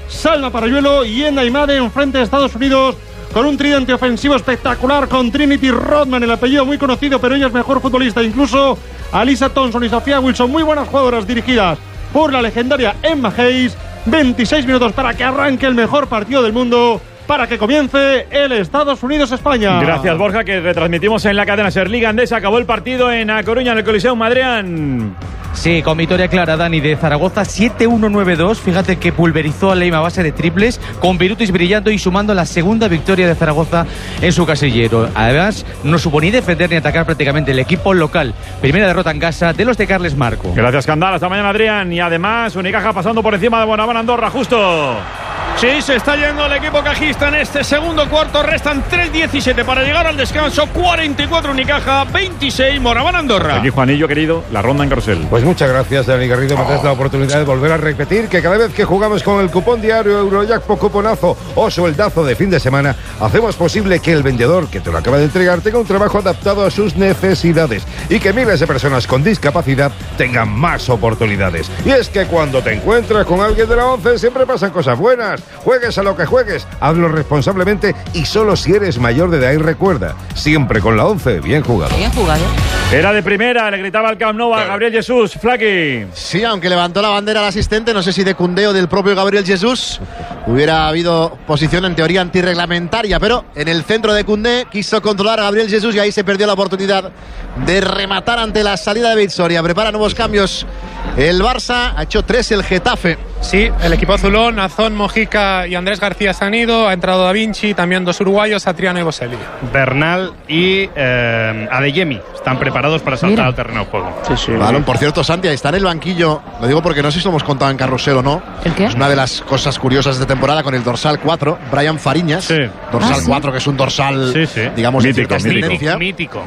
Salma Parayuelo y Enda Imade enfrente de Estados Unidos, con un tridente ofensivo espectacular, con Trinity Rodman, el apellido muy conocido, pero ella es mejor futbolista, incluso Alyssa Thompson y Sofía Wilson, muy buenas jugadoras dirigidas por la legendaria Emma Hayes. 26 minutos para que arranque el mejor partido del mundo, para que comience el Estados Unidos-España. Gracias, Borja, que retransmitimos en la cadena SER Liga Endesa. Acabó el partido en A Coruña, en el Coliseum Adrián. Sí, con victoria clara, Dani, de Zaragoza, 7-1-9-2. Fíjate que pulverizó a Leima a base de triples, con Birutis brillando y sumando la segunda victoria de Zaragoza en su casillero. Además, no supo ni defender ni atacar prácticamente el equipo local. Primera derrota en casa de los de Carles Marco. Gracias, Candal. Hasta mañana, Adrián. Y además, Unicaja pasando por encima de Bonaván Andorra, justo. Sí, se está yendo el equipo cajista en este segundo cuarto. Restan 3:17 para llegar al descanso. 44 Unicaja, 26 Moraván Andorra. Aquí, Juanillo, querido, la ronda en Carrusel. Pues muchas gracias, Dani Garrido. Me das la oportunidad de volver a repetir que cada vez que jugamos con el cupón diario Eurojackpot Cuponazo o sueldazo de fin de semana, hacemos posible que el vendedor que te lo acaba de entregar tenga un trabajo adaptado a sus necesidades y que miles de personas con discapacidad tengan más oportunidades. Y es que cuando te encuentras con alguien de la 11 siempre pasan cosas buenas. Juegues a lo que juegues, hazlo responsablemente y solo si eres mayor de edad. Y recuerda, siempre con la 11, bien jugado. Bien jugado. Era de primera, le gritaba al Camp Nou a Gabriel Jesús. Flaqui. Sí, aunque levantó la bandera al asistente, no sé si de Cundeo del propio Gabriel Jesús, hubiera habido posición en teoría antirreglamentaria, pero en el centro de Cundé quiso controlar a Gabriel Jesús y ahí se perdió la oportunidad de rematar ante la salida de Vitsoria. Prepara nuevos cambios el Barça, ha hecho 3 el Getafe. Sí, el equipo azulón, Azón, Mojica y Andrés García se han ido, ha entrado Da Vinci, también 2 uruguayos, Satriano y Boselli. Bernal y Adeyemi están preparados para saltar al terreno de juego. Sí. Balón, por cierto, Santi, está en el banquillo, lo digo porque no sé si lo hemos contado en Carrusel o no. ¿El qué? Es una de las cosas curiosas de temporada con el dorsal 4, Brian Fariñas. Sí. Dorsal 4, que es un dorsal, digamos, mítico, de cierta ascendencia. Mítico.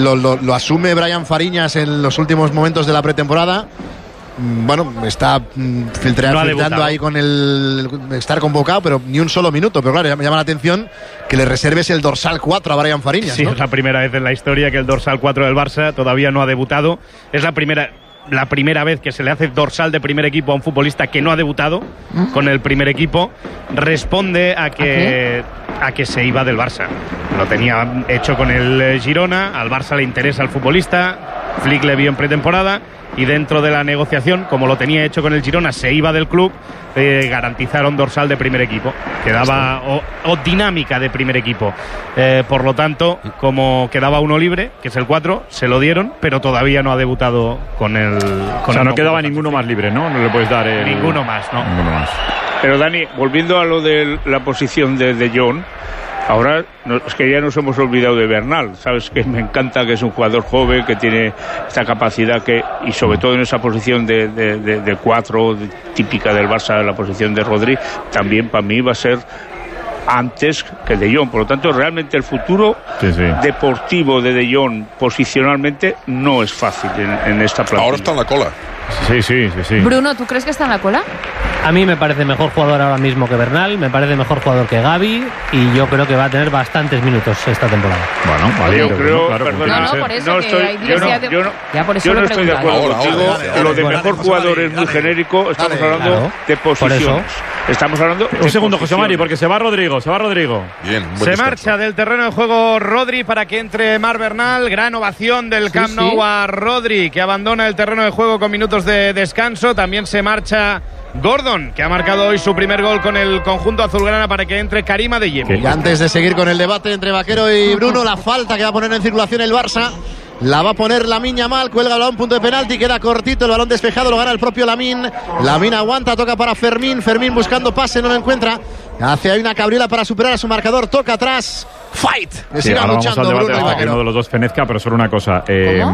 Lo asume Brian Fariñas en los últimos momentos de la pretemporada. Bueno, está filtrando ahí con el estar convocado, pero ni un solo minuto. Pero claro, me llama la atención que le reserves el dorsal 4 a Brian Fariñas, Sí, ¿no? es la primera vez en la historia que el dorsal 4 del Barça todavía no ha debutado. Es la primera vez que se le hace dorsal de primer equipo a un futbolista que no ha debutado con el primer equipo. Responde a que se iba del Barça. Lo tenía hecho con el Girona, al Barça le interesa el futbolista, Flick le vio en pretemporada y dentro de la negociación, como lo tenía hecho con el Girona, se iba del club, garantizaron dorsal de primer equipo, quedaba o dinámica de primer equipo. Por lo tanto, como quedaba uno libre, que es el 4, se lo dieron, pero todavía no ha debutado con el... no quedaba ninguno más libre, ¿no? No le puedes dar el... Ninguno más, ¿no? Ninguno más. Pero Dani, volviendo a lo de la posición de Jong, ahora es que ya nos hemos olvidado de Bernal. Sabes que me encanta, que es un jugador joven, que tiene esta capacidad y sobre todo en esa posición de 4 típica del Barça, la posición de Rodri, también para mí va a ser antes que De Jong. Por lo tanto, realmente el futuro deportivo de De Jong posicionalmente no es fácil en esta plantilla. Ahora está en la cola. Sí. Bruno, ¿tú crees que está en la cola? A mí me parece mejor jugador ahora mismo que Bernal, me parece mejor jugador que Gavi y yo creo que va a tener bastantes minutos esta temporada. Bueno, vale, yo creo, claro, perdona, por eso no que estoy, hay días yo no estoy de acuerdo contigo. Lo de mejor jugador es muy genérico. Estamos hablando de posiciones. Estamos hablando de un segundo, José Mari, porque se va Rodrigo. Bien, se marcha del terreno de juego Rodri para que entre Marc Bernal. Gran ovación del Camp Nou a Rodri, que abandona el terreno de juego con minutos de descanso. También se marcha Gordon, que ha marcado hoy su primer gol con el conjunto azulgrana, para que entre Karim Adeyemi. Y antes de seguir con el debate entre Vaquero y Bruno, la falta que va a poner en circulación el Barça la va a poner Lamine Yamal, cuelga el balón, punto de penalti, queda cortito, el balón despejado, lo gana el propio Lamine. Lamine aguanta, toca para Fermín buscando pase, no lo encuentra. Hace ahí una cabriola para superar a su marcador, toca atrás. Fight. Ahora vamos al debate hasta que uno de los dos fenezca, pero solo una cosa.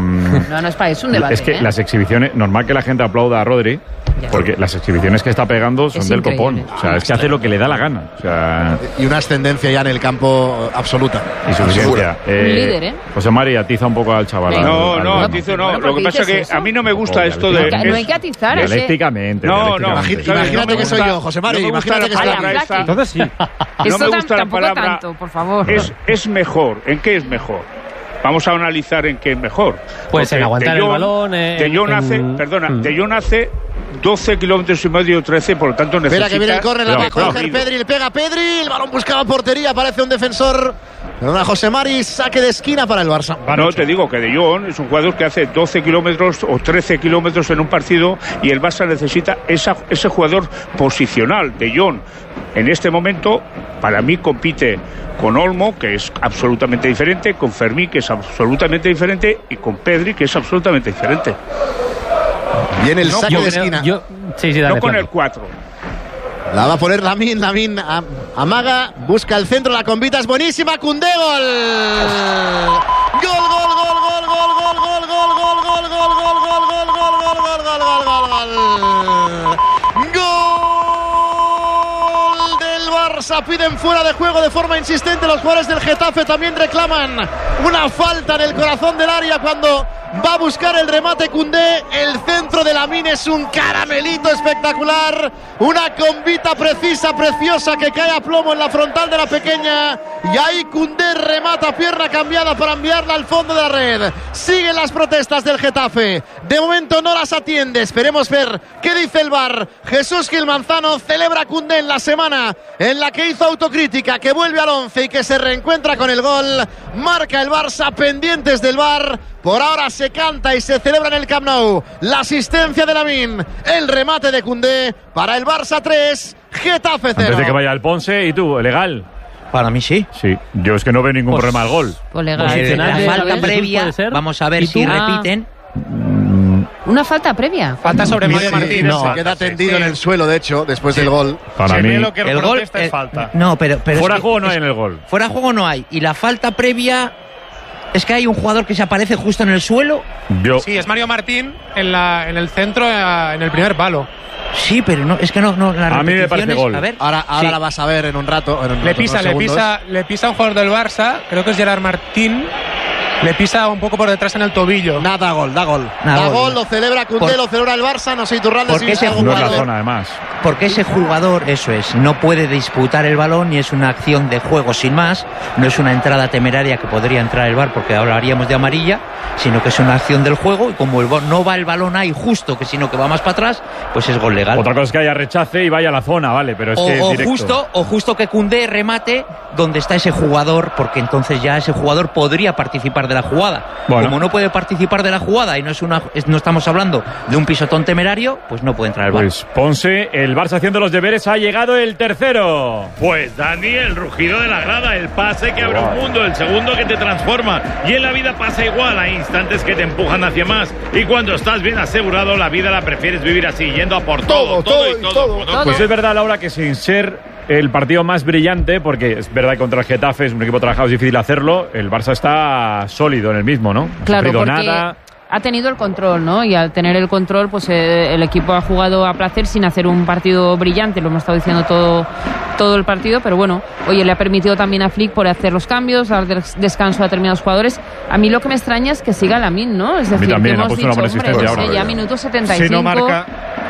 No es para eso, un debate. Es que las exhibiciones, normal que la gente aplauda a Rodri, porque las exhibiciones que está pegando son del copón. O sea, es que hace lo que le da la gana. O sea, y una ascendencia ya en el campo absoluta. Y suficiencia. Un líder, José Mari, atiza un poco al chaval. No, atizo no. Lo que pasa es que a mí no me gusta esto de... No hay que atizar. Dialécticamente. No. Imagínate que soy yo, José Mari. Imagínate que soy yo. Entonces sí. No me gusta la palabra tanto, por favor. Es mejor. ¿En qué es mejor? Vamos a analizar en qué es mejor. Pues en aguantar el balón. De Jong hace 12 kilómetros y medio, 13, por lo tanto necesita... Espera que viene el córner, la va a coger Pedri, le pega a Pedri, el balón buscaba portería, aparece un defensor. Perdona, José Mari, saque de esquina para el Barça. No, te digo que De Jong es un jugador que hace 12 kilómetros o 13 kilómetros en un partido y el Barça necesita ese jugador posicional. De Jong, en este momento, para mí compite con Olmo, que es absolutamente diferente, con Fermín, que es absolutamente diferente, y con Pedri, que es absolutamente diferente. Viene el saque de esquina. No con el 4. La va a poner Lamin amaga, busca el centro, la convita, es buenísima, Koundé, gol. Gol, gol, gol, gol, gol, gol, gol, gol, gol, gol, gol, gol, gol, gol, gol, gol, gol, gol, gol, gol del Barça. Piden fuera de juego de forma insistente, los jugadores del Getafe también reclaman una falta en el corazón del área cuando va a buscar el remate Koundé. El centro de Lamin es un caramelito espectacular, una convita precisa, preciosa, que cae a plomo en la frontal de la pequeña, y ahí Koundé remata pierna cambiada para enviarla al fondo de la red. Siguen las protestas del Getafe, de momento no las atiende, esperemos ver qué dice el VAR. Jesús Gil Manzano celebra Koundé en la semana en la que hizo autocrítica, que vuelve al 11 y que se reencuentra con el gol. Marca el Barça, pendientes del VAR. Por ahora se canta y se celebra en el Camp Nou la asistencia de Lamin, el remate de Koundé para el Barça 3, Getafe 0. Antes de que vaya el Ponce, ¿y tú? ¿Legal? Para mí sí. Sí, yo es que no veo ningún problema al gol. La falta previa, vamos a ver si repiten. Una falta previa. Falta sobre Mario Martínez. Se queda tendido en el suelo, de hecho, después del gol. Para mí, lo que el gol es falta. No, pero fuera de juego no hay en el gol. Fuera de juego no hay. Y la falta previa es que hay un jugador que se aparece justo en el suelo. Sí, es Mario Martín en el centro, en el primer palo. Sí, pero no, es que no a mí me parece gol. A ver, ahora la vas a ver en un rato. Le pisa un jugador del Barça, creo que es Gerard Martín. Le pisa un poco por detrás en el tobillo. Da gol. Da gol, lo celebra Koundé, lo celebra el Barça, no sé Iturralde si ese no es la zona, además. Porque ese jugador, eso es, no puede disputar el balón y es una acción de juego sin más, no es una entrada temeraria que podría entrar el VAR porque hablaríamos de amarilla, sino que es una acción del juego y como no va el balón ahí justo, sino que va más para atrás, pues es gol legal. Otra cosa es que haya rechace y vaya a la zona, vale, pero es que es directo. Justo que Koundé remate donde está ese jugador, porque entonces ya ese jugador podría participar de la jugada. Bueno. Como no puede participar de la jugada y no estamos hablando de un pisotón temerario, pues no puede entrar el VAR. Pues Ponce, el Barça haciendo los deberes, ha llegado el tercero. Pues Dani, el rugido de la grada, el pase que abre un mundo, el segundo que te transforma, y en la vida pasa igual, hay instantes que te empujan hacia más, y cuando estás bien asegurado, la vida la prefieres vivir así, yendo a por todo. Pues es verdad, Laura, que sin ser el partido más brillante, porque es verdad que contra el Getafe es un equipo trabajado, es difícil hacerlo, el Barça está sólido en el mismo, ¿no? Claro, porque nada. Ha tenido el control, ¿no? Y al tener el control, pues el equipo ha jugado a placer sin hacer un partido brillante, lo hemos estado diciendo todo el partido, pero bueno, oye, le ha permitido también a Flick por hacer los cambios, dar descanso a determinados jugadores. A mí lo que me extraña es que siga Lamin, ¿no? Es decir, también, que hemos dicho, hombre, ya minuto 75. Si no marca,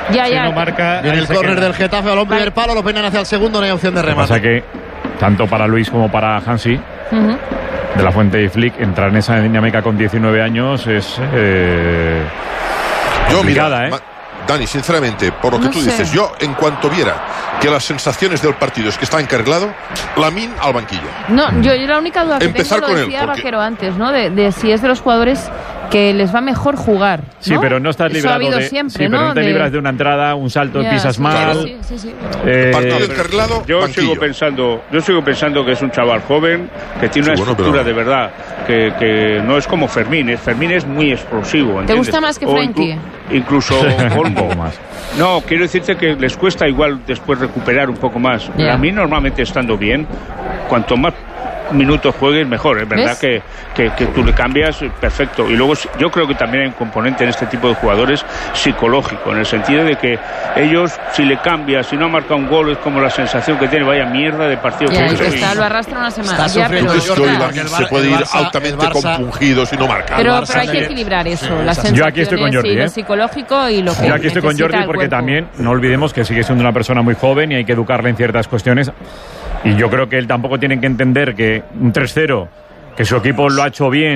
en el córner del Getafe, balón primer palo, lo peinan hacia el segundo, no hay opción de remate. Pasa que tanto para Luis como para Hansi, de la Fuente y Flick, entrar en esa dinámica con 19 años es complicada, Dani, sinceramente, por lo que tú dices, yo en cuanto viera que las sensaciones del partido es que está encarrilado, Lamin al banquillo. No, yo la única duda que empezar tengo, lo decía Vaquero antes, ¿no? De si es de los jugadores que les va mejor jugar, ¿no? Sí, pero no estás librado de... siempre, sí, ¿no? pero no te libras de una entrada, un salto, pisas mal... Sí. Partido encarrilado, yo sigo pensando que es un chaval joven, que tiene una estructura de verdad, que no es como Fermín. Fermín es muy explosivo, ¿entiendes? ¿Te gusta más que Frenkie? Incluso un poco más. No, quiero decirte que les cuesta igual después recuperar un poco más. A mí normalmente estando bien, cuanto más minutos juegues mejor, es verdad que tú le cambias, perfecto. Y luego yo creo que también hay un componente en este tipo de jugadores psicológico, en el sentido de que ellos, si le cambias, si no marca un gol, es como la sensación que tiene, vaya mierda de partido que está, lo arrastra una semana. Se puede ir altamente compungido si no marca. Pero hay que equilibrar eso, las sensaciones, yo aquí estoy con Jordi, lo psicológico y lo que yo aquí estoy con Jordi porque también no olvidemos que sigue siendo una persona muy joven y hay que educarle en ciertas cuestiones. Y yo creo que él tampoco tiene que entender que un 3-0, que su equipo lo ha hecho bien,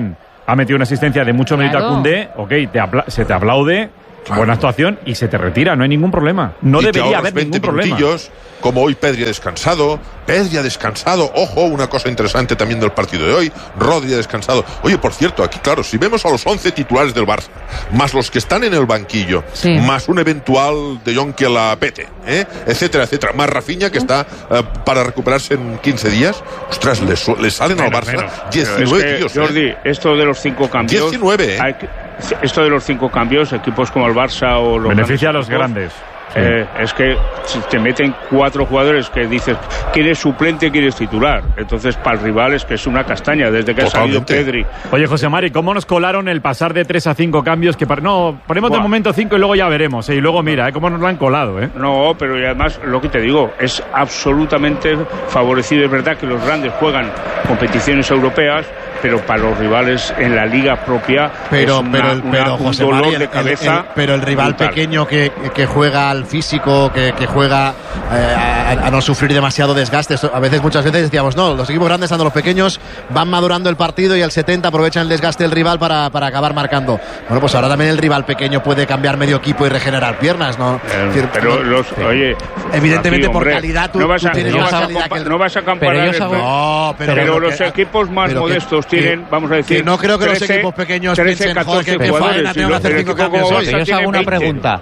ha metido una asistencia de mucho mérito a Koundé, ok, se te aplaude, buena actuación y se te retira, no hay ningún problema. No debería haber ningún problema. Como hoy Pedri ha descansado, ojo, una cosa interesante también del partido de hoy, Rodri ha descansado. Oye, por cierto, aquí claro, si vemos a los 11 titulares del Barça, más los que están en el banquillo, más un eventual De Jong que la pete, etcétera, etcétera, más Rafinha que está para recuperarse en 15 días, ostras, le salen al Barça 19 tíos. Jordi, esto de los 5 cambios... 19, Esto de los 5 cambios, equipos como el Barça o los... Beneficia a los grandes. Es que si te meten 4 jugadores que dices quién es suplente, quién es titular, entonces para el rival es que es una castaña desde que ha salido Pedri. Oye, José Mari, ¿cómo nos colaron el pasar de 3 a 5 cambios? No, ponemos de momento 5 y luego ya veremos, y luego mira, cómo nos lo han colado, No, pero y además lo que te digo es absolutamente favorecido. Es verdad que los grandes juegan competiciones europeas, pero para los rivales en la liga propia pero un José dolor Mari, de cabeza. Pero el rival brutal. Pequeño que juega al físico, que juega a no sufrir demasiado desgaste. Muchas veces decíamos, no, los equipos grandes, los pequeños van madurando el partido y al 70 aprovechan el desgaste del rival para acabar marcando. Bueno, pues ahora también el rival pequeño puede cambiar medio equipo y regenerar piernas, ¿no? Pero oye, evidentemente por calidad tú tienes más calidad que el... No vas a comparar, pero los equipos más modestos tienen, vamos a decir, no creo que los equipos pequeños 13, piensen, 14 que faena tengo que hacer 5 cambios. Yo os hago una pregunta.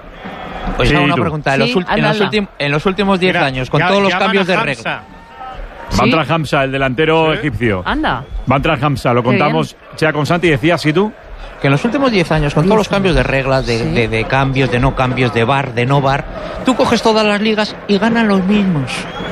En los últimos 10 años, con todos los cambios de regla. Bantra Hamza, el delantero egipcio. Anda. Bantra Hamza, lo contamos ya con Santi, decía, ¿sí tú? Que en los últimos 10 años, con todos los cambios de reglas, de cambios, de no cambios, de VAR, de no VAR, tú coges todas las ligas y ganan los mismos.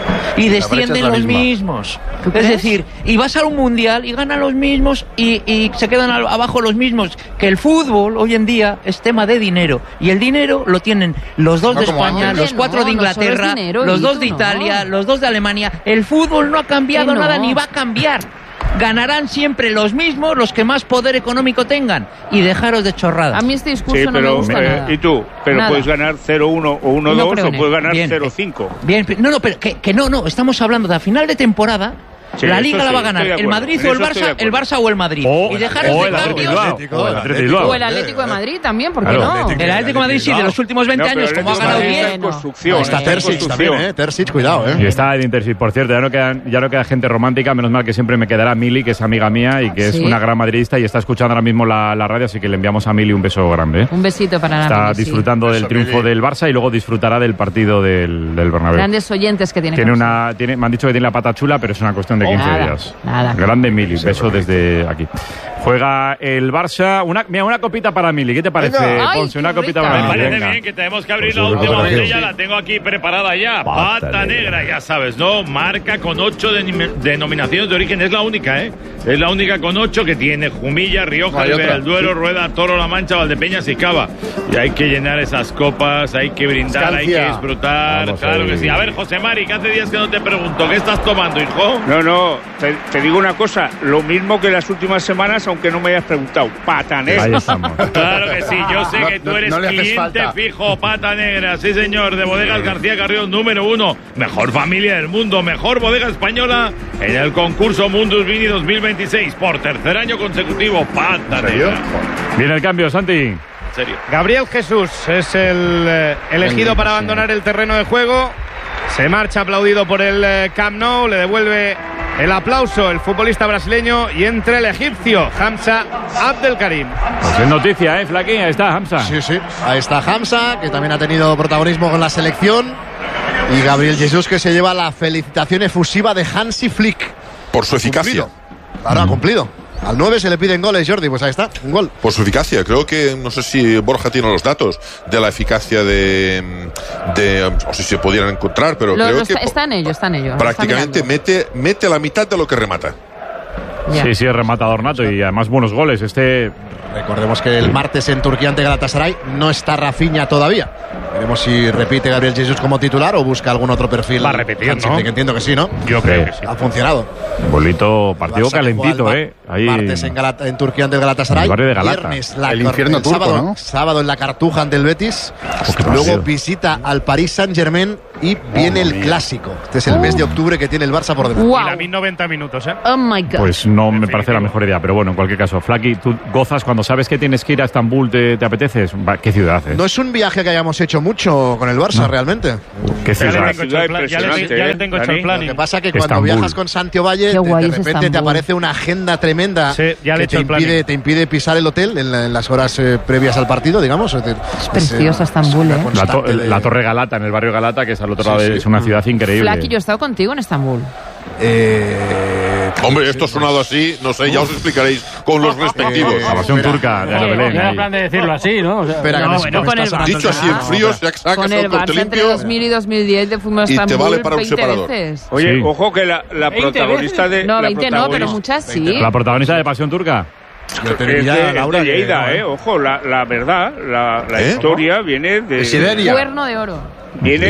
Y descienden los mismos. Es decir, y vas a un mundial y ganan los mismos y se quedan abajo los mismos. Que el fútbol hoy en día es tema de dinero. Y el dinero lo tienen los 2 de España, los 4 de Inglaterra, los 2 de Italia, los 2 de Alemania. El fútbol no ha cambiado nada ni va a cambiar. Ganarán siempre los mismos, los que más poder económico tengan. Y dejaros de chorradas. A mí este discurso no me gusta nada. ¿Y tú? Pero nada. Puedes ganar 0-1 o 1-2 o puedes ganar 0-5. Bien, no, pero que no, estamos hablando de a final de temporada. Sí, la Liga la va a ganar el Madrid o el Barça o el Madrid. Y dejar este cambio. O el Atlético de Madrid también, ¿por qué no? El Atlético de Madrid sí, de los últimos 20 años, como ha ganado 10. Está Terzic también, Terzic, cuidado, Y está el Intercity, por cierto, ya no queda gente romántica, menos mal que siempre me quedará Mili, que es amiga mía y que es una gran madridista y está escuchando ahora mismo la radio, así que le enviamos a Mili un beso grande. Un besito para la Está disfrutando del triunfo del Barça y luego disfrutará del partido del Bernabéu. Grandes oyentes que tiene. Me han dicho que tiene la pata chula, pero es una cuestión de 15 días. Nada. Grande Mili, beso desde aquí. Juega el Barça. Una copita para Mili. ¿Qué te parece, Ponce? Una copita para Mili. Me parece bien que tenemos que abrir la última botella. La tengo aquí preparada ya. Pata negra, ya sabes, ¿no? Marca con 8 denominaciones de origen. Es la única, ¿eh? Es la única con 8 que tiene Jumilla, Rioja, el Duero, Rueda, Toro, La Mancha, Valdepeñas y Cava. Y hay que llenar esas copas, hay que brindar, hay que disfrutar. Vamos, claro que sí. A ver, José Mari, que hace días que no te pregunto. ¿Qué estás tomando, hijo? No, te digo una cosa. Lo mismo que las últimas semanas, aunque no me hayas preguntado. Pata negra. Ahí estamos. Claro que sí. Yo sé que tú eres cliente fijo. Pata negra. Sí, señor. De Bodegas García Carrión, número 1. Mejor familia del mundo. Mejor bodega española en el concurso Mundus Vini 2026. Por tercer año consecutivo. Pata negra. Viene el cambio, Santi. ¿Serio? Gabriel Jesús es el elegido para abandonar el terreno de juego. Se marcha aplaudido por el Camp Nou. Le devuelve el aplauso el futbolista brasileño y entre el egipcio Hamza Abdelkarim. Pues es noticia, Flaquín. Ahí está Hamza. Sí. Ahí está Hamza, que también ha tenido protagonismo con la selección. Y Gabriel Jesús, que se lleva la felicitación efusiva de Hansi Flick. Por su eficacia. Ahora ha cumplido. Al 9 se le piden goles, Jordi, pues ahí está, un gol. Por su eficacia, creo que, no sé si Borja tiene los datos de la eficacia de o si se pudieran encontrar, pero creo que está en ello. Prácticamente mete la mitad de lo que remata. Ya. Sí, es rematador nato y además buenos goles. Recordemos que el martes en Turquía ante Galatasaray no está Rafinha todavía. Veremos si repite Gabriel Jesús como titular o busca algún otro perfil. Va a repetir, ¿no? Que entiendo que sí, ¿no? Yo creo que sí. Ha funcionado. Bolito, partido calentito, Ahí martes en Turquía ante el Galatasaray. El barrio de Galata. Viernes, el infierno turco, sábado, ¿no? Sábado en la Cartuja ante el Betis. Luego visita al Paris Saint-Germain y viene el Clásico. Este es el mes de octubre que tiene el Barça por delante. Wow. Y la 90 minutos, ¿eh? Oh my God. Pues no me parece la mejor idea. Pero bueno, en cualquier caso, Flaky, tú gozas cuando sabes que tienes que ir a Estambul, ¿te apetece? ¿Qué ciudad es? No es un viaje que hayamos hecho mucho con el Barça, realmente. ¿Qué ciudad? Ya le tengo hecho el plan. Lo que pasa es que cuando viajas con Santi Valle, de repente te aparece una agenda tremenda que te impide pisar el hotel en las horas previas al partido, digamos. Es preciosa Estambul, ¿eh? La Torre Galata, en el barrio Galata, que es al otro lado, es una ciudad increíble. Flaky, yo he estado contigo en Estambul. Hombre, esto ha sonado así, no sé, ya os explicaréis con los respectivos. La pasión turca de Ana Belén. Era plan de decirlo así, ¿no? O sea, con el Barça. Dicho así en frío, se sacas con el Barça entre 2000 y 2010 de fuimos a y Estambul te vale para un 20 separador. veces. Oye, ojo que la protagonista de... No, 20 no, pero muchas sí. La protagonista de Pasión Turca. Es de Lleida, ojo, la verdad, la historia viene de... Cuerno de Oro. Viene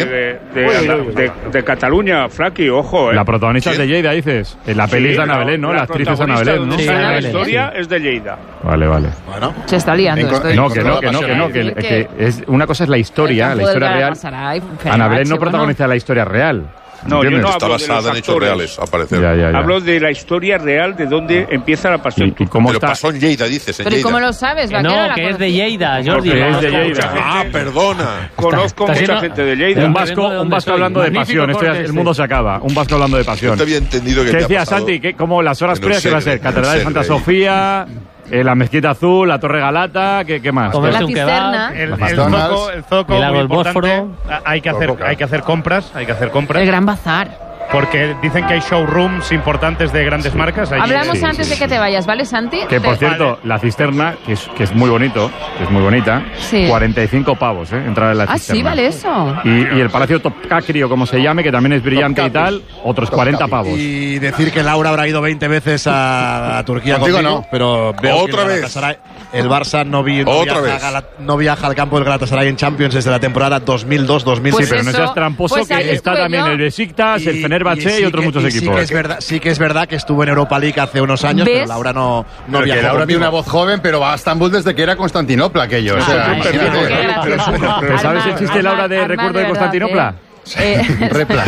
de Cataluña, Flaky, ojo. La protagonista es de Lleida, dices. En la peli es de Ana Belén, ¿no? La actriz es Ana Belén, ¿no? La historia es de Lleida. Vale. Bueno. Se está liando esto. No, que es una cosa es la historia real. Ana Belén no protagoniza la historia real. No, yo no está hablo basada de los en hechos reales, al parecer. Ya. Hablo de la historia real de dónde empieza la pasión. ¿Y cómo Pero está? pasó en Lleida, dices. Pero ¿y cómo lo sabes? No, que es de Lleida, Jordi. Es de Lleida. Ah, perdona. Conozco mucha gente de Lleida. Un vasco hablando de pasión. Esto ya, el mundo se acaba. Un vasco hablando de pasión. Yo te había entendido que ¿Qué te ha decía pasado Santi? ¿Cómo las horas en el previas qué va a ser? Segre, Catedral de en el Santa Segre. Sofía, la Mezquita Azul, la Torre Galata, ¿qué más? Comerse La un cisterna. kebab. El zoco El lago muy del importante. Bósforo. Hay que hacer compras. El Gran Bazar. Porque dicen que hay showrooms importantes de grandes marcas. Allí. Hablamos antes de que te vayas, ¿vale, Santi? Que por cierto, la cisterna, que es muy bonito, es muy bonita, 45 pavos, entrar en la cisterna. Ah, sí, vale eso. Y el Palacio Topkapi, o como se llame, que también es brillante y tal, otros 40 pavos. Y decir que Laura habrá ido 20 veces a Turquía contigo, no, pero veo otra que vez. El Barça no viaja al campo del Galatasaray en Champions desde la temporada 2002-2006. Pues pero no seas tramposo, pues que está también el Besiktas, el Fenerbahce y otros muchos equipos. Sí que es verdad que estuvo en Europa League hace unos años, ¿ves? pero Laura no Pero viajó. que Laura conmigo. tiene una voz joven, pero va a Estambul desde que era Constantinopla aquello. O sea, ¿Pero sabes el chiste, Laura, de recuerdo de Constantinopla? Repla.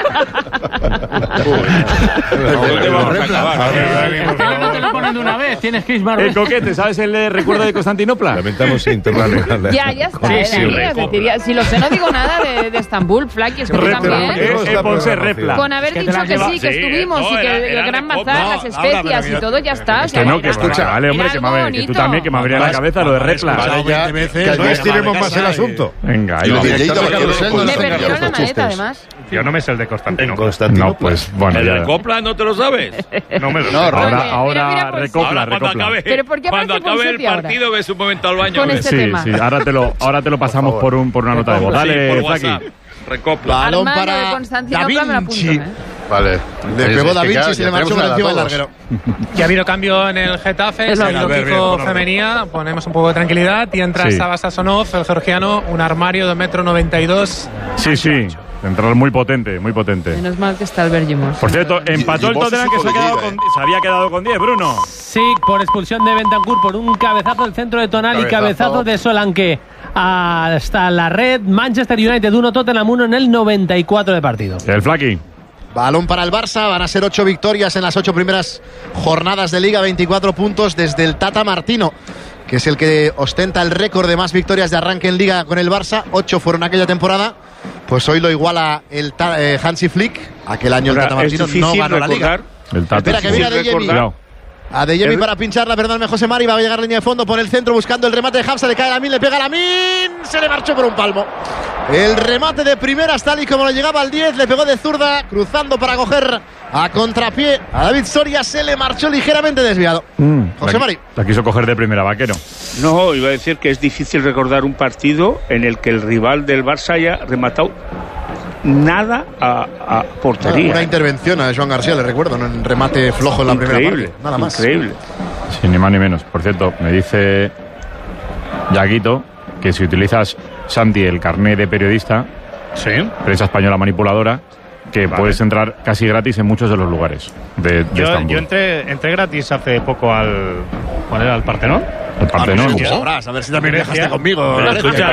No te lo ponen de una vez, tienes que ir más. El coquete, ¿sabes el de recuerdo de Constantinopla? Lamentamos interrumpir. Ya está. Si lo sé, no digo nada de Estambul, Flaky, es que tú también. Ponse repla. Con haber dicho que sí, que estuvimos y que el Gran Bazar, las especias y todo, ya está. Que no, que escucha, vale, hombre, que tú también, que me abría la cabeza lo de repla. Que allí estiremos más el asunto. Venga, Y ahí el vamos. director de Carrusel no Me nos perdió engaña la los maleta, chistes. además. Yo no me sé el de Constantinopla. No, pues bueno, ¿El ya. de Copla no te lo sabes? No me lo sé. Ahora pues, recopla. Pero ¿por qué cuando aparece acabe el Ponseti ahora? partido ves un momento al baño. Con ves. este tema. Sí, ahora te lo pasamos por una nota de voz. Sí, Dale, por Flaky. WhatsApp. Recopla. Balón Armando para de Constantinopla me la apunto, Vinci. Vale. Le pegó Da Vinci y se le marchó por por encima del larguero. Que ha habido cambio en el Getafe, Es se lo ha ido mismo. Kiko Femenía, ponemos un poco de tranquilidad y entra Sí. Sava Sasonov, el georgiano, un armario de 1,92 m. Sí. Central muy potente, muy potente. Menos mal que está el Bergimos. Por cierto, empató el vos Tottenham es que hijo de Lleida, se había quedado con 10, Bruno. Sí, por expulsión de Bentancur, por un cabezazo del centro de Tonali, cabezazo de Solanke hasta la red. Manchester United 1, Tottenham 1 en el 94 de partido. El Flaky. Balón para el Barça, van a ser 8 victorias en las 8 primeras jornadas de Liga, 24 puntos desde el Tata Martino, que es el que ostenta el récord de más victorias de arranque en Liga con el Barça. 8 fueron aquella temporada, pues hoy lo iguala el Hansi Flick. Aquel año el Tata Martino no ganó la Liga. El Tata. Espera, que viene Adeyemi. Adeyemi para pincharla, perdóname José Mari, va a llegar a línea de fondo, por el centro buscando el remate de Hafsa, le cae Lamin, le pega Lamin, se le marchó por un palmo. El remate de primeras, tal y como lo llegaba al 10, le pegó de zurda, cruzando para coger a contrapié a David Soria, se le marchó ligeramente desviado. José Mari. La quiso coger de primera, Vaquero. No, iba a decir que es difícil recordar un partido en el que el rival del Barça haya rematado nada a portería. Una intervención a Joan García, le recuerdo, en un remate flojo en la primera parte. Nada más. Increíble. Sí, ni más ni menos. Por cierto, me dice Yaguito que si utilizas, Santi, el carné de periodista, prensa española manipuladora, que puedes entrar casi gratis en muchos de los lugares de Estambul. Yo entré gratis hace poco al Partenón. El Partenón. Sabrás, a ver si también viajaste conmigo. Pero escucha,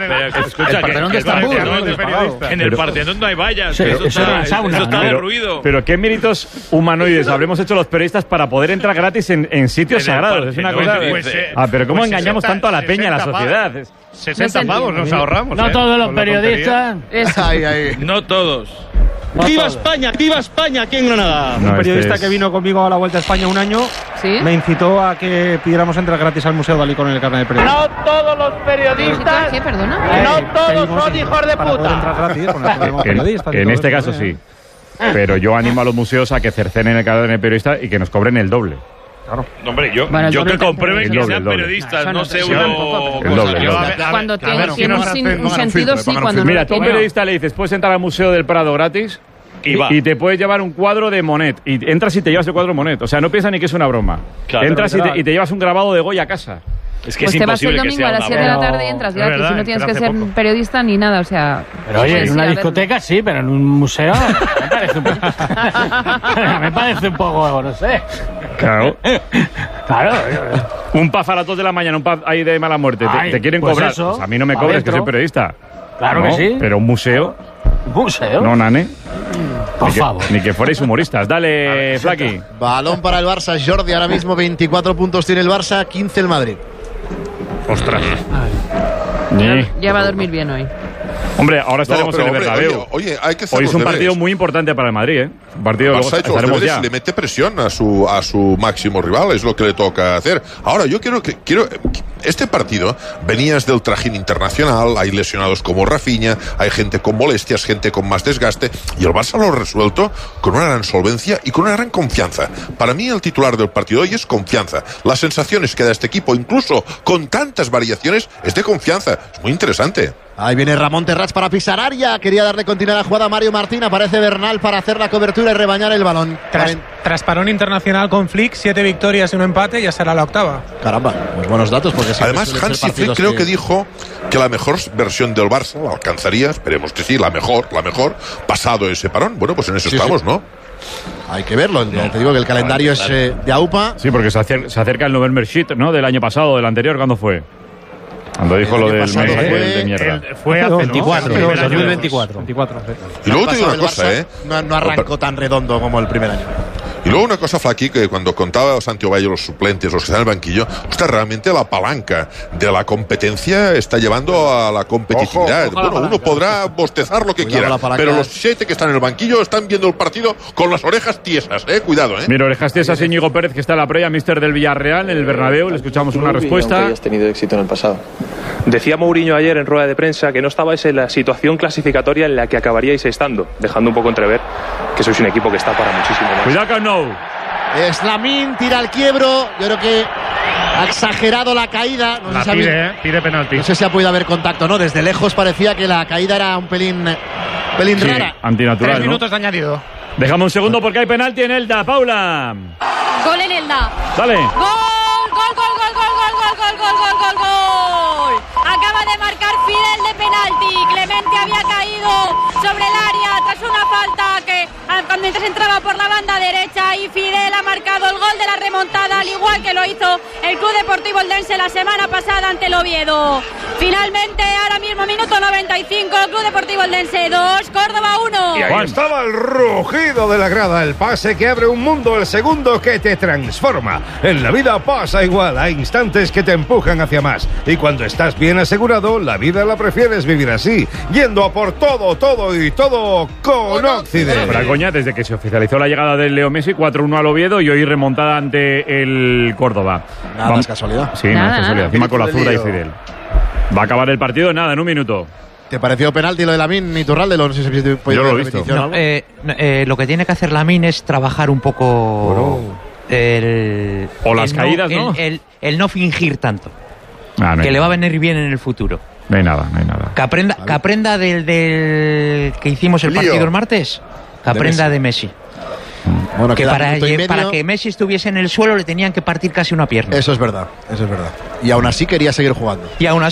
en el Partenón no hay vallas. Eso está derruido. Pero qué méritos humanoides habremos hecho los periodistas para poder entrar gratis en sitios sagrados. Es una cosa. Pero cómo engañamos tanto a la peña, a la sociedad. 60 pavos nos ahorramos. No todos los periodistas. No todos. ¡Viva España! ¡Viva España! Aquí en Granada. Un periodista que vino conmigo a la Vuelta a España un año me incitó a que pidiéramos entrar gratis al Museo Dalí con el carnet de periodista. No todos los periodistas. ¿Qué, perdona? No todos son hijos de puta. En este caso sí. Pero yo animo a los museos a que cercenen el carnet de periodista y que nos cobren el doble. Claro. Hombre, yo que comprueben que sean periodistas, no sé uno. El doble. Cuando tiene un sentido, sí. Cuando mira, tú a un periodista le dices, puedes entrar al Museo del Prado gratis y te puedes llevar un cuadro de Monet. Y entras y te llevas el cuadro de Monet. O sea, no piensa ni que es una broma. Claro, entras y te llevas un grabado de Goya a casa. Es que pues es te vas el imposible que domingo sea a las 7 de la tarde y entras gratis. Si no tienes que ser periodista ni nada, o sea. Pero oye, en una discoteca sí, pero en un museo me parece un poco, no sé. Claro. Claro. Un pub a las 2 de la mañana, un pub ahí de mala muerte. Te quieren pues cobrar. eso, Pues a mí no me cobres, que soy periodista. Claro que sí. Pero un museo. ¿Un museo? No, nane. Por favor. Ni que fuerais humoristas. Dale, Flaqui. Balón para el Barça, Jordi. Ahora mismo 24 puntos tiene el Barça, 15 el Madrid. Ostras. Ya va a dormir bien hoy. Hombre, ahora estaremos en el Bernabéu. Oye, hay que hacer hoy los es un deberes. partido muy importante para el Madrid, ¿eh? Un partido Barça ha hecho los deberes y le mete presión a su máximo rival, es lo que le toca hacer. Ahora, yo quiero este partido, venías del trajín internacional, hay lesionados como Rafinha, hay gente con molestias, gente con más desgaste, y el Barça lo ha resuelto con una gran solvencia y con una gran confianza. Para mí el titular del partido hoy es confianza. Las sensaciones que da este equipo, incluso con tantas variaciones, es de confianza. Es muy interesante. Ahí viene Ramón Terrats para pisar área. Quería darle continuidad a la jugada a Mario Martín. Aparece Bernal para hacer la cobertura y rebañar el balón. Tras parón internacional con Flick, 7 victorias y 1 empate, ya será la octava. Caramba, pues buenos datos. Porque además, Hansi Flick creo que dijo que la mejor versión del Barça la alcanzaría, esperemos que sí, la mejor, pasado ese parón. Bueno, pues en eso estamos, ¿no? Hay que verlo. Te digo que el calendario es de AUPA. Sí, porque se acerca el November Sheet, ¿no? Del año pasado, del anterior, ¿cuándo fue? Cuando dijo lo del mes de mierda. Fue hace 24, 2024. Y luego te digo una cosa, No arrancó tan redondo como el primer año. Y luego una cosa, Flaqui, que cuando contaba Santi Ovalle los suplentes, los que están en el banquillo, realmente la palanca de la competencia está llevando a la competitividad. Ojo bueno, uno podrá bostezar lo que quiera, pero los 7 que están en el banquillo están viendo el partido con las orejas tiesas, cuidado, Mira, orejas tiesas, Íñigo Pérez, que está en la previa, míster del Villarreal, en el Bernabéu, le escuchamos una respuesta. Hayas tenido éxito en el pasado. Decía Mourinho ayer en rueda de prensa que no estabais en la situación clasificatoria en la que acabaríais estando, dejando un poco entrever que sois un equipo que está para muchísimo más. Cuidado con No. Slamín tira el quiebro. Yo creo que ha exagerado la caída. No sé pide penalti. No sé si ha podido haber contacto, ¿no? Desde lejos parecía que la caída era un pelín rara. Antinatural, 3 minutos de añadido. Dejamos un segundo porque hay penalti en Elda. Paula. Gol en Elda. Dale. Gol. Acaba de marcar Fidel de penalti. Clemente había caído sobre el área tras una falta que mientras entraba por la banda derecha, y Fidel ha marcado el gol de la remontada, al igual que lo hizo el Club Deportivo Eldense la semana pasada ante el Oviedo. Finalmente, ahora mismo minuto 95, Club Deportivo Eldense 2, Córdoba 1. Y ahí estaba el rugido de la grada, el pase que abre un mundo, el segundo que te transforma. En la vida pasa igual, hay instantes que te empujan hacia más. Y cuando estás bien asegurado, la vida la prefieres vivir así, yendo a por todo con Occident. Bragoña, desde que se oficializó la llegada del Leo Messi, 4-1 al Oviedo y hoy remontada ante el Córdoba. Nada es casualidad. Sí, nada es casualidad. Encima con la zurda y Fidel. Va a acabar el partido en un minuto. ¿Te pareció penalti lo de Lamine y Iturralde? No sé si yo lo he visto. Lo que tiene que hacer Lamine es trabajar un poco las caídas, ¿no? El no fingir tanto. No que le va a venir bien en el futuro. No hay nada. Que aprenda del que hicimos el partido el martes. Que aprenda de Messi. Bueno, que para que Messi estuviese en el suelo le tenían que partir casi una pierna. Eso es verdad. Y aún así quería seguir jugando.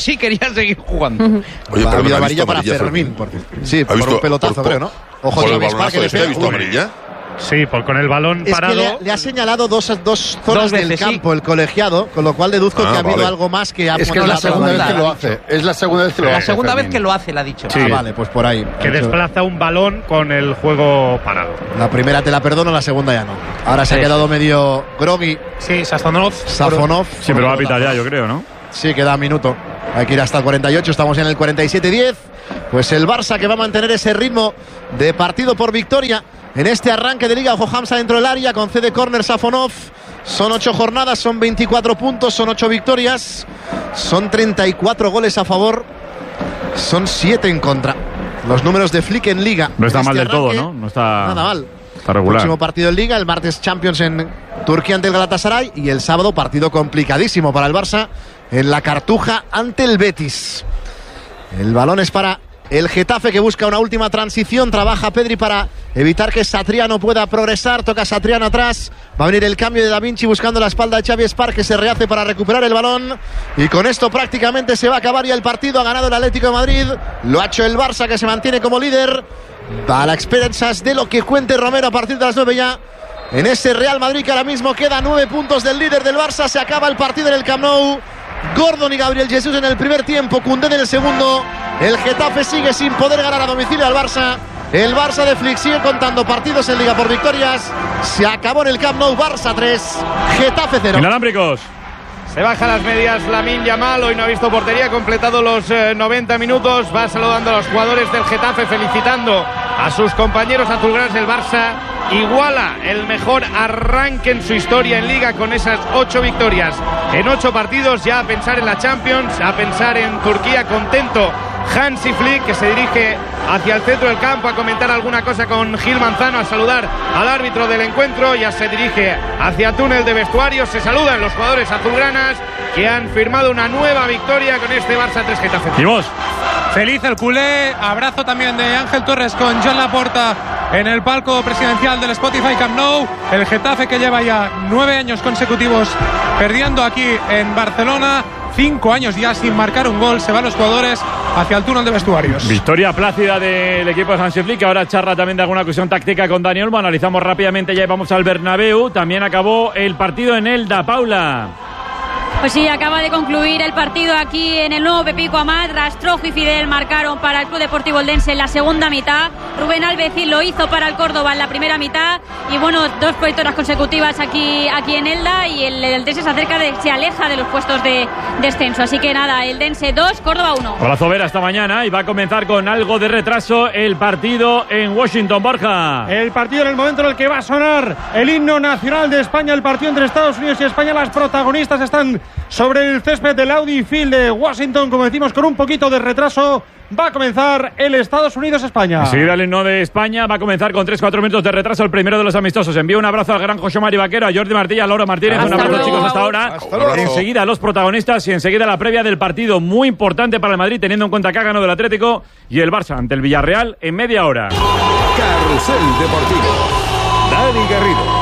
Oye, pero había amarilla para Fermín. Sí, por un pelotazo, creo, ¿no? Ojo, ¿por el balonazo este ha visto amarilla? Sí, con el balón es parado. Que le ha señalado dos zonas del campo el colegiado, con lo cual deduzco que ha habido algo más que ha Es que es la segunda vez que lo hace. Es la segunda vez que lo hace. La segunda vez que lo hace, le ha dicho. Sí. Vale, pues por ahí. Que desplaza un balón con el juego parado. La primera te la perdono, la segunda ya no. Ahora se ha quedado medio groggy. Sí, Safonov. Sí, pero va a pitar ya, yo creo, ¿no? Sí, queda un minuto. Hay que ir hasta el 48, estamos en el 47-10. Pues el Barça que va a mantener ese ritmo de partido por victoria en este arranque de Liga. Ojo, Hamza dentro del área, concede córner Safonov. Son 8 jornadas, son 24 puntos, son 8 victorias, son 34 goles a favor, son 7 en contra. Los números de Flick en Liga. No está en mal este del todo, arranque, ¿no? No está nada mal. Está regular. Próximo partido en Liga, el martes Champions en Turquía ante el Galatasaray y el sábado partido complicadísimo para el Barça en la Cartuja ante el Betis. El balón es para el Getafe, que busca una última transición. Trabaja Pedri para evitar que Satriano pueda progresar. Toca Satriano atrás. Va a venir el cambio de Da Vinci buscando la espalda de Xavi Espark, que se rehace para recuperar el balón. Y con esto prácticamente se va a acabar ya el partido. Ha ganado el Atlético de Madrid. Lo ha hecho el Barça, que se mantiene como líder. Va a las expensas de lo que cuente Romero a partir de las 9 ya. En ese Real Madrid que ahora mismo queda 9 puntos del líder del Barça. Se acaba el partido en el Camp Nou. Gordon y Gabriel Jesús en el primer tiempo, Koundé en el segundo. El Getafe sigue sin poder ganar a domicilio al Barça. El Barça de Flick sigue contando partidos en Liga por victorias. Se acabó en el Camp Nou. Barça 3, Getafe 0. Inalámbricos. Se baja las medias Lamine Yamal, hoy no ha visto portería, ha completado los 90 minutos, va saludando a los jugadores del Getafe, felicitando a sus compañeros azulgranas. El Barça iguala el mejor arranque en su historia en Liga con esas 8 victorias en 8 partidos, ya a pensar en la Champions, a pensar en Turquía. Contento Hansi Flick, que se dirige hacia el centro del campo a comentar alguna cosa con Gil Manzano, a saludar al árbitro del encuentro. Ya se dirige hacia el túnel de vestuarios. Se saludan los jugadores azulgranas, que han firmado una nueva victoria con este Barça 3 Getafe. ¿Y vos? Feliz el culé. Abrazo también de Ángel Torres con Joan Laporta en el palco presidencial del Spotify Camp Nou. El Getafe, que lleva ya 9 años consecutivos perdiendo aquí en Barcelona, 5 años ya sin marcar un gol. Se van los jugadores hacia el túnel de vestuarios. Victoria plácida del equipo de Hansi Flick, que ahora charla también de alguna cuestión táctica con Dani Olmo. Analizamos rápidamente ya y vamos al Bernabéu. También acabó el partido en Elda, Paula. Pues sí, acaba de concluir el partido aquí en el nuevo Pepico Amat. Rastrojo y Fidel marcaron para el Club Deportivo Eldense en la segunda mitad. Rubén Albecín lo hizo para el Córdoba en la primera mitad. Y bueno, 2 victorias consecutivas aquí en Elda, y el Eldense se aleja de los puestos de descenso. Así que nada, Eldense 2, Córdoba 1. Abrazo Vera esta mañana, y va a comenzar con algo de retraso el partido en Washington, Borja. El partido en el momento en el que va a sonar el himno nacional de España, el partido entre Estados Unidos y España. Las protagonistas están sobre el césped del Audi Field de Washington, como decimos, con un poquito de retraso. Va a comenzar el Estados Unidos-España. Enseguida el himno de España va a comenzar con 3-4 minutos de retraso, el primero de los amistosos. Envío un abrazo al gran José Mari Vaquero, a Jordi Martí, a Laura Martínez. Un abrazo, chicos, hasta ahora. Enseguida los protagonistas y enseguida la previa del partido muy importante para el Madrid, teniendo en cuenta que ha ganado el Atlético, y el Barça ante el Villarreal en media hora. Carrusel Deportivo. Dani Garrido.